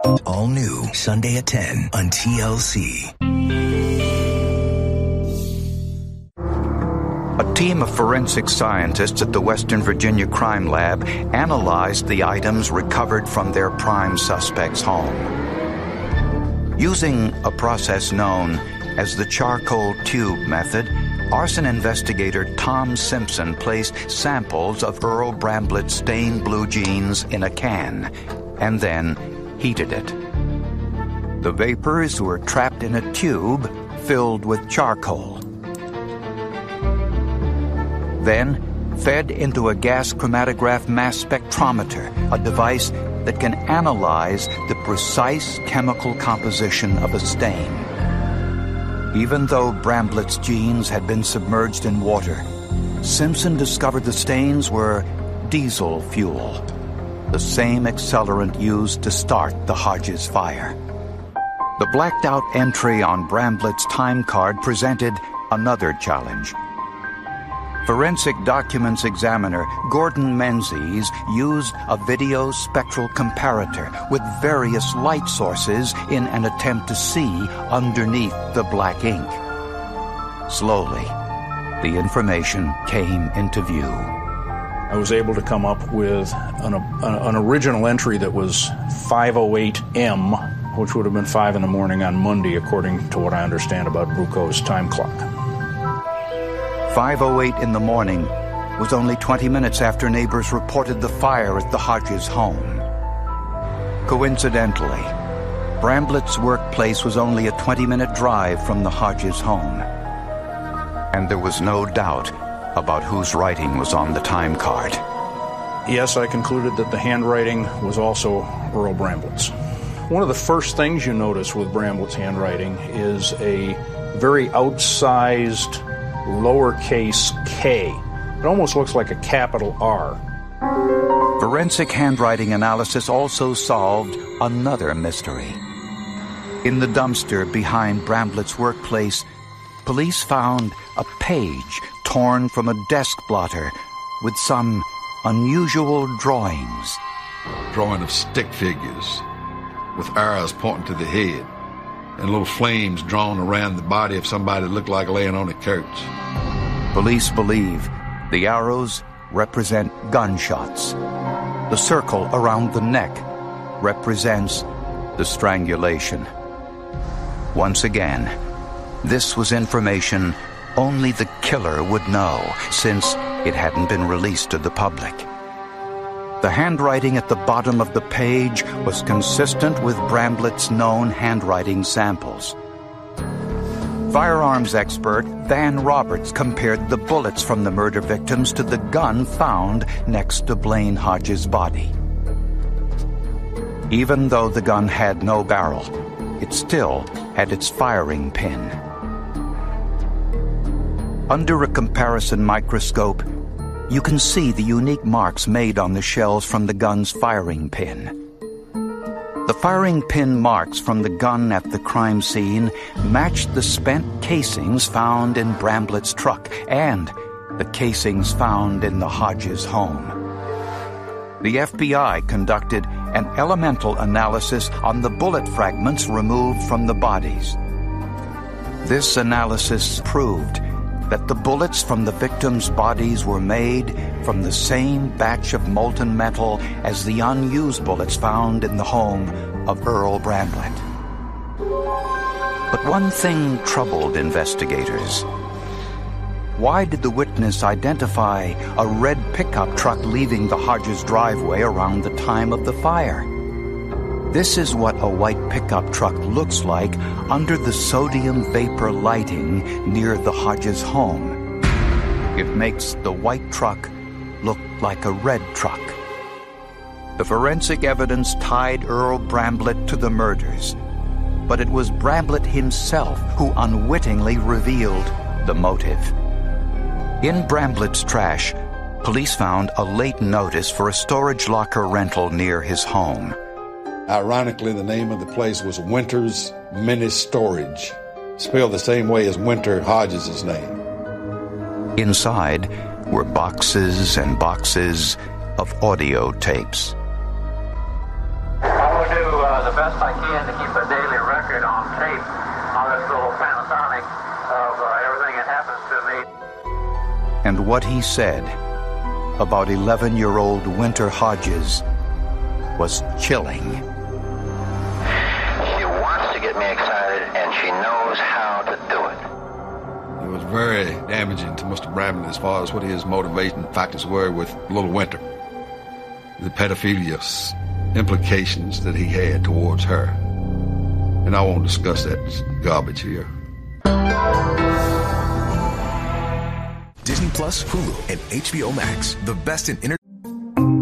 All new Sunday at 10 on TLC. A team of forensic scientists at the Western Virginia Crime Lab analyzed the items recovered from their prime suspect's home. Using a process known as the charcoal tube method, arson investigator Tom Simpson placed samples of Earl Bramblett's stained blue jeans in a can and then heated it. The vapors were trapped in a tube filled with charcoal. Then fed into a gas chromatograph mass spectrometer, a device that can analyze the precise chemical composition of a stain. Even though Bramblett's jeans had been submerged in water, Simpson discovered the stains were diesel fuel, the same accelerant used to start the Hodges fire. The blacked-out entry on Bramblett's time card presented another challenge. Forensic documents examiner Gordon Menzies used a video spectral comparator with various light sources in an attempt to see underneath the black ink. Slowly, the information came into view. I was able to come up with an original entry that was 5:08 which would have been 5 in the morning on Monday, according to what I understand about Bucco's time clock. 5:08 in the morning was only 20 minutes after neighbors reported the fire at the Hodges home. Coincidentally, Bramblett's workplace was only a 20-minute drive from the Hodges home. And there was no doubt about whose writing was on the time card. Yes, I concluded that the handwriting was also Earl Bramblett's. One of the first things you notice with Bramblett's handwriting is a very outsized lowercase k. It almost looks like a capital R. Forensic handwriting analysis also solved another mystery. In the dumpster behind Bramblett's workplace, police found a page torn from a desk blotter with some unusual drawings. Drawing of stick figures with arrows pointing to the head and little flames drawn around the body of somebody that looked like laying on a couch. Police believe the arrows represent gunshots. The circle around the neck represents the strangulation. Once again, this was information only the killer would know, since it hadn't been released to the public. The handwriting at the bottom of the page was consistent with Bramblett's known handwriting samples. Firearms expert Van Roberts compared the bullets from the murder victims to the gun found next to Blaine Hodges' body. Even though the gun had no barrel, it still had its firing pin. Under a comparison microscope, you can see the unique marks made on the shells from the gun's firing pin. The firing pin marks from the gun at the crime scene matched the spent casings found in Bramblett's truck and the casings found in the Hodges home. The FBI conducted an elemental analysis on the bullet fragments removed from the bodies. This analysis proved that the bullets from the victims' bodies were made from the same batch of molten metal as the unused bullets found in the home of Earl Bramblett. But one thing troubled investigators. Why did the witness identify a red pickup truck leaving the Hodges driveway around the time of the fire? This is what a white pickup truck looks like under the sodium vapor lighting near the Hodges home. It makes the white truck look like a red truck. The forensic evidence tied Earl Bramblett to the murders, but it was Bramblett himself who unwittingly revealed the motive. In Bramblett's trash, police found a late notice for a storage locker rental near his home. Ironically, the name of the place was Winter's Mini Storage, spelled the same way as Winter Hodges' name. Inside were boxes and boxes of audio tapes. I'm going to do the best I can to keep a daily record on tape on this little Panasonic of everything that happens to me. And what he said about 11-year-old Winter Hodges was chilling. She wants to get me excited, and she knows how to do it. It was very damaging to Mr. Bramlett as far as what his motivation factors were with little Winter. The pedophilia implications that he had towards her. And I won't discuss that garbage here. Disney Plus, Hulu, and HBO Max. The best in entertainment.